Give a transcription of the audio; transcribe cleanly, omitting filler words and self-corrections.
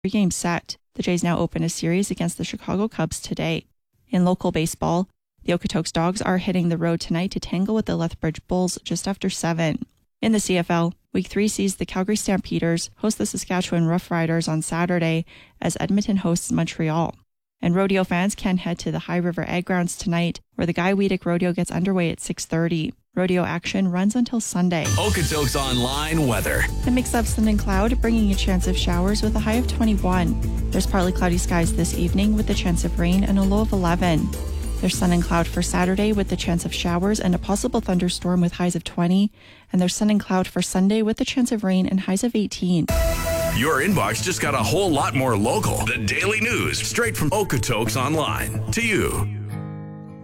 game set. The Jays now open a series against the Chicago Cubs today. In local baseball, the Okotoks Dogs are hitting the road tonight to tangle with the Lethbridge Bulls just after 7. In the CFL, Week 3 sees the Calgary Stampeders host the Saskatchewan Roughriders on Saturday as Edmonton hosts Montreal. And rodeo fans can head to the High River Ag Grounds tonight, where the Guy Weedick Rodeo gets underway at 6:30. Rodeo action runs until Sunday. Okotoks Online weather. A mix of sun and cloud, bringing a chance of showers with a high of 21. There's partly cloudy skies this evening with a chance of rain and a low of 11. There's sun and cloud for Saturday with the chance of showers and a possible thunderstorm with highs of 20. And there's sun and cloud for Sunday with the chance of rain and highs of 18. Your inbox just got a whole lot more local. The daily news straight from Okotoks Online to you.